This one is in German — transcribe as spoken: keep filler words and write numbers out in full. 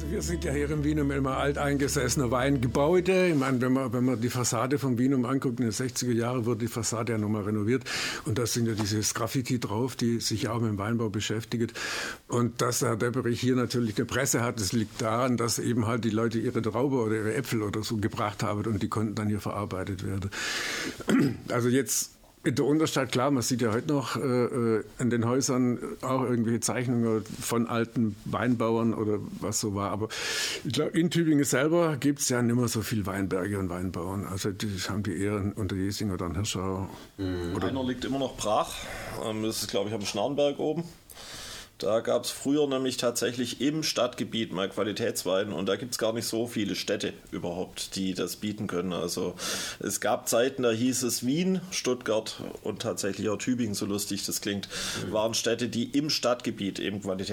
Also wir sind ja hier im Wienum immer alteingesessene Weingebäude. Ich meine, wenn man, wenn man die Fassade vom Wienum anguckt, in den sechziger Jahren wurde die Fassade ja nochmal renoviert. Und da sind ja dieses Graffiti drauf, die sich auch mit dem Weinbau beschäftigt. Und dass Herr Depperich hier natürlich eine Presse hat, das liegt daran, dass eben halt die Leute ihre Traube oder ihre Äpfel oder so gebracht haben und die konnten dann hier verarbeitet werden. Also jetzt in der Unterstadt, klar, man sieht ja heute noch äh, in den Häusern auch irgendwelche Zeichnungen von alten Weinbauern oder was so war. Aber ich glaube, in Tübingen selber gibt es ja nicht mehr so viel Weinberge und Weinbauern. Also die haben die eher unter Jesing oder in Hirschau. Mhm. Einer liegt immer noch brach. Das ist, glaube ich, am Schnarrenberg oben. Da gab es früher nämlich tatsächlich im Stadtgebiet mal Qualitätswein und da gibt es gar nicht so viele Städte überhaupt, die das bieten können. Also es gab Zeiten, da hieß es Wien, Stuttgart und tatsächlich auch Tübingen, so lustig das klingt, waren Städte, die im Stadtgebiet eben Qualität